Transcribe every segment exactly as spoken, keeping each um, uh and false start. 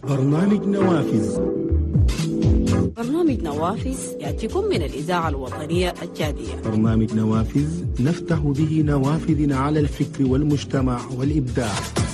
برنامج نوافذ. برنامج نوافذ يأتيكم من الإذاعة الوطنية التشادية. برنامج نوافذ نفتح به نوافذ على الفكر والمجتمع والإبداع.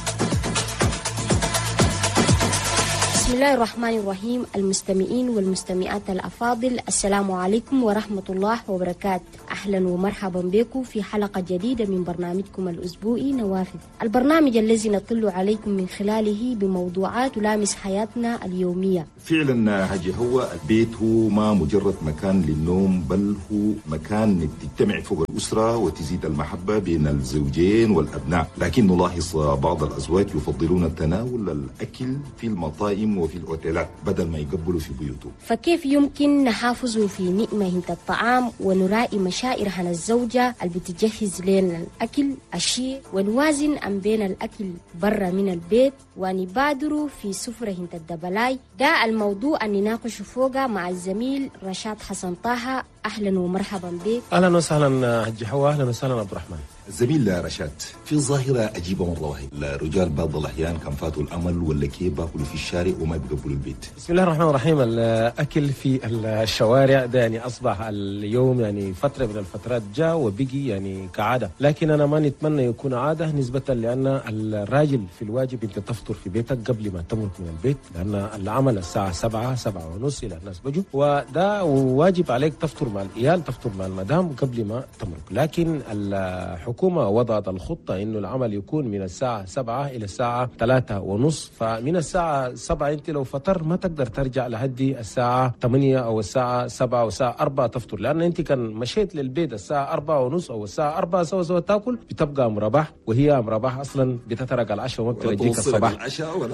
بسم الله الرحمن الرحيم. المستمعين والمستمعات الأفاضل، السلام عليكم ورحمة الله وبركاته. أهلا ومرحبا بكم في حلقة جديدة من برنامجكم الأسبوعي نوافذ، البرنامج الذي نطل عليكم من خلاله بموضوعات تلامس حياتنا اليومية. فعلا هجي هو البيت هو ما مجرد مكان للنوم، بل هو مكان تجتمع فوق الأسرة وتزيد المحبة بين الزوجين والأبناء. لكن نلاحظ بعض الأزواج يفضلون تناول الأكل في المطاعم وفي الأوتيلات بدل ما يقبلوا في بيوتهم. فكيف يمكن نحافظ في نعمة الطعام ونراعي مشاعرها الزوجة اللي بتجهز لنا الأكل الشيء، ونوازن أم بين الأكل برا من البيت ونبادروا في سفرة الدبلاي؟ ده الموضوع اللي نناقشه فوقه مع الزميل رشاد حسن طه. أهلا ومرحبا بك. أهلا وسهلا حجي حوا. أهلا وسهلا عبد الرحمن. الزميل رشاد، في ظاهرة عجيبة مرة واحد، الرجال بعض الأحيان كان فاتوا الأمل ولا كيف باكلوا في الشارع وما بيقبلوا البيت. بسم الله الرحمن الرحيم. الأكل في الشوارع ده يعني أصبح اليوم يعني فترة من الفترات جاء وبقي يعني كعادة، لكن أنا ما نتمنى يكون عادة نسبة لأن الراجل في الواجب أنت تفطر في بيتك قبل ما تمرق من البيت، لأن العمل الساعة سبعة سبعة ونص إلى الناس بجوا، وده واجب عليك تفطر مع الإيال، تفطر مع المدام قبل ما تمرق. لكن الحكومة وضعت الخطة إنه العمل يكون من الساعة سبعة إلى الساعة ثلاثة ونص، فمن الساعة سبعة أنت لو فطر ما تقدر ترجع لهدي الساعة ثمانية أو الساعة سبعة أو الساعة أربعة تفطر، لأن أنت كان مشيت للبيت الساعة أربعة ونص أو الساعة أربعة سوا سوا تاكل، بتبقى مرباح، وهي مرباح أصلا بتترك العشاء وما بترجيك الصباح.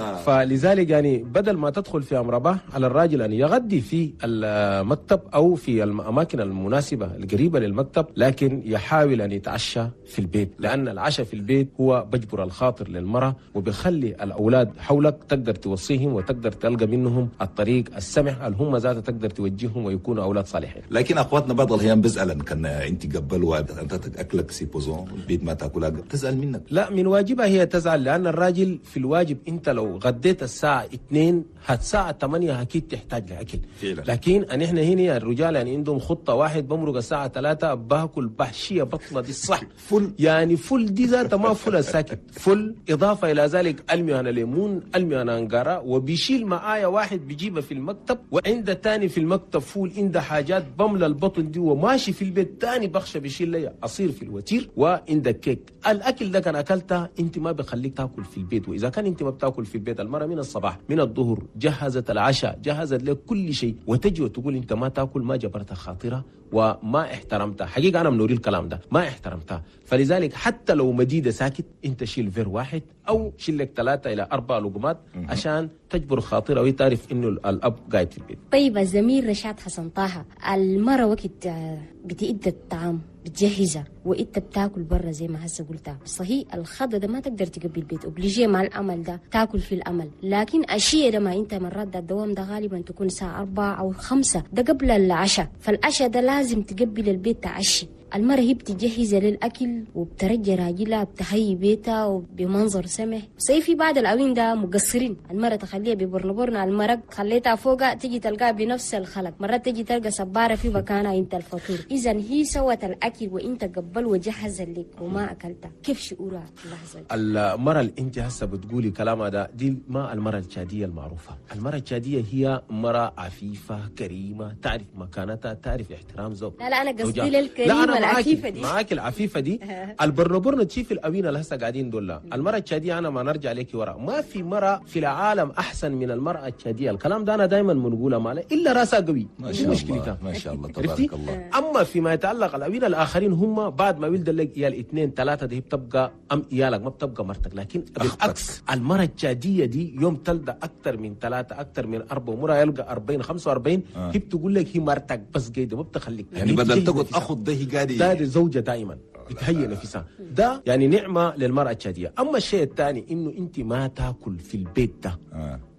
فلذلك يعني بدل ما تدخل في مرباح، على الراجل أن يغدي في المكتب أو في الأماكن المناسبة القريبة للمكتب، لكن يحاول أن يتعشى في البيت، لأن العشاء في البيت هو بجبر الخاطر للمرأة وبيخلي الأولاد حولك تقدر توصيهم وتقدر تلقى منهم الطريق السمح اللي هم ذاتها تقدر توجههم ويكونوا أولاد صالحين. لكن أخواتنا بعض الأحيان بيزعلن كان أنت قبل أنت أكلك سيبوزون البيت ما تأكلها، تزعل منك. لا، من واجبها هي تزعل، لأن الراجل في الواجب أنت لو غديت الساعة اثنين الساعة ثمانية أكيد تحتاج لأكل فعلا. لكن أن إحنا هنا الرجال يعني عندهم خطة واحد، بمرق الساعة ثلاثة باكل بحشية بطلة دي الصح فل يعني فل دي ذاتها ما فل الساكت فل، إضافة إلى ذلك ألمي أنا ليمون، ألمي أنا أنقارة، وبيشيل معايا واحد بيجيبها في المكتب، وعند تاني في المكتب فول عنده حاجات بملى البطن دي، وماشي في البيت تاني بخشى بيشيل لي أصير في الوتير، وعندك كيك. الأكل ده كان أكلتها أنت ما بخليك تاكل في البيت، وإذا كان أنت ما بتاكل في البيت، المرة من الصباح من الظهر جهزت العشاء، جهزت لك كل شيء، وتجي وتقول أنت ما تاكل، ما جبرت خاطرها وما احترمتها. حقيقة أنا منوري الكلام ده، ما احترمتها. فلذلك حتى لو مديدة ساكت، انت شيل فير واحد او شيل لك ثلاثة الى اربع لقمات عشان تجبر خاطرها وهي تعرف انه الاب قاعد في البيت. طيب الزميل رشاد حسن طه، المرة وقت بتئد الطعام بتجهزها وانت بتاكل برا زي ما هسه قلتها، صحيح الخضة ده ما تقدر تقبل البيت، وبليجي مع الامل ده تاكل في الامل، لكن الشيء ده ما انت مرات ده الدوام ده غالبا تكون الساعة أربعة او خمسة، ده قبل العشاء، فالعشاء ده لازم تقبل البيت تعشي. المرة هي بتجهز للأكل وبترجى راجلها بتحيي بيتها وبمنظر سمح، صحيح في بعض الأوين ده مقصرين، المرة تخليها ببرنبرنا المرق خليتها فوقها تيجي تلقاها بنفس الخلق، مرات تيجي تلقى صبارة في مكانها انت الفطور. إذا هي سوت الأكل وانت قبل وجهز لك وما أكلتها، كيف شعورها اللحظة؟ المرة اللي انت هسه بتقولي كلامها ده دي ما المرة التشادية المعروفة. المرة التشادية هي مرة عفيفة كريمة، تعرف مكانتها، تعرف احترام زوج. لا لا أنا قصدي للكريمة العفيفة دي. معاك العفيفة دي البرنبرنا تشوف الأوينة اللي هسه قاعدين دول. المرأة التشادية أنا ما نرجع لك ورا، ما في مرأة في العالم أحسن من المرأة التشادية. الكلام ده أنا دائما بنقوله ماله إلا راسها قوي، ما شاء الله ما شاء الله تبارك الله. أما فيما يتعلق الأوينة الآخرين هم بعد ما ولد لك إيال اثنين ثلاثة دي بتبقى أم إيالك ما بتبقى مرتك، لكن بالعكس المرأة التشادية دي يوم تلد أكثر من ثلاثة أكثر من أربعة مرة يلقى أربعين خمسة وأربعين آه. هي بتقول لك هي مرتك بس قيدة ما بتخليك، يعني بدل تقعد أخذ ده هي قاعدة ده زوجة دائما بتهيئ نفسها، ده يعني نعمة للمرأة التشادية. أما الشيء الثاني إنه أنت ما تاكل في البيت ده آه.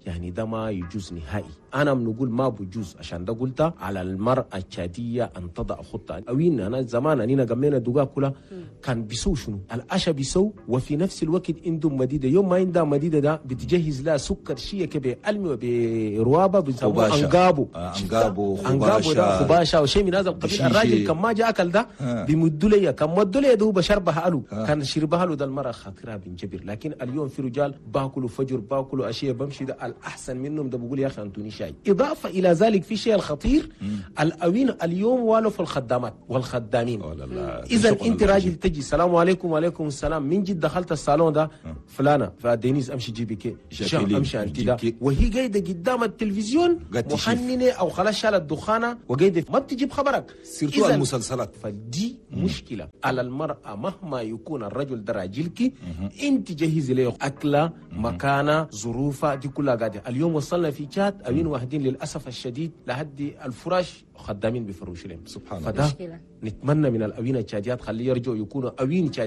يعني ده ما يجوز نهائي. انا بنقول ما بجوز عشان ده قلت على المراه التشاديه ان تضع خطه. اوين انا زمان اننا قمينا دقاق كلها كان بيسو شنو العشاء بيسو، وفي نفس الوقت عندهم مديده، يوم ما عندها مديده ده بتجهز لها سكر شيء كبه علمي وبروابه بيسموه انقابو انقابو انقابو ده خباشة وشيء من هذا القبيل. الراجل كان ما جاء اكل ده بيمدوا لي، كان مدوا لي ده بشربها له، كان شربها له ده المراه خاطرها بنجبر. لكن اليوم في رجال باكلوا فجر باكلوا اشياء بمشي ده الاحسن منهم ده بقول يا اخي انتوني شاي. اضافه الى ذلك في شيء الخطير الاوين اليوم والو في الخدامات والخدامين. اذا انت راجل تجي السلام عليكم وعليكم السلام، من جد دخلت الصالون ده فلانه فدينيس امشي جيبي كي شام امشي انت ده، وهي قاعده قدام التلفزيون محننه او خلاص شالت دخانه وقاعده ما بتجيب خبرك. سيرتو المسلسلات. فدي مشكله على المراه مهما يكون الرجل ده راجلك، انت جهزي له اكله مكانه ظروفها دي كلها قاعده. اليوم وصلنا في شات اوين واحدين للاسف الشديد لحد الفراش خدامين بفروش لهم. سبحان الله. فده نتمنى من الاوين الشاديات خليه يرجعوا يكونوا اوين